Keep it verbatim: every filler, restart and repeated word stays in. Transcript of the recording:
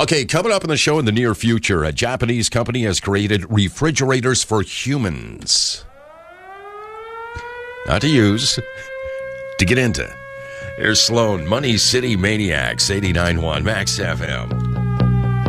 Okay, coming up in the show in the near future, a Japanese company has created refrigerators for humans. Not to use, to get into. Here's Sloan, Money City Maniacs, eighty-nine point one Max F M.